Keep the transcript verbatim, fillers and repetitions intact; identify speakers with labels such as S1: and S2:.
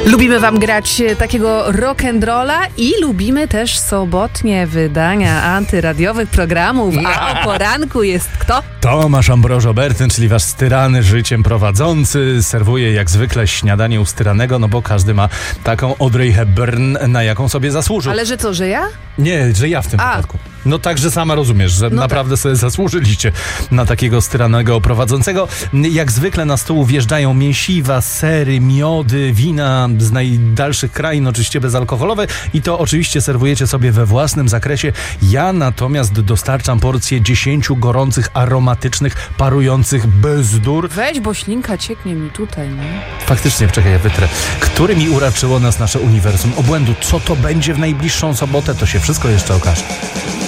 S1: Lubimy wam grać takiego rock'n'rolla i lubimy też sobotnie wydania antyradiowych programów. A o poranku jest kto?
S2: Tomasz Ambrożo-Bertyn, czyli wasz styrany życiem prowadzący. Serwuje jak zwykle śniadanie u styranego, no bo każdy ma taką Audrey Hepburn, na jaką sobie zasłużył.
S1: Ale że co, że ja?
S2: Nie, że ja w tym
S1: A.
S2: wypadku. No także sama rozumiesz, że
S1: No
S2: naprawdę
S1: tak.
S2: sobie zasłużyliście na takiego styranego prowadzącego. Jak zwykle na stół wjeżdżają mięsiwa, sery, miody, wina z najdalszych krain, oczywiście bezalkoholowe i to oczywiście serwujecie sobie we własnym zakresie. Ja natomiast dostarczam porcję dziesięciu gorących, aromatycznych, parujących bzdur.
S1: Weź, bo ślinka cieknie mi tutaj, nie?
S2: Faktycznie, czekaj, ja wytrę. Którymi uraczyło nas nasze uniwersum obłędu. Co to będzie w najbliższą sobotę, to się wszystko jeszcze okaże.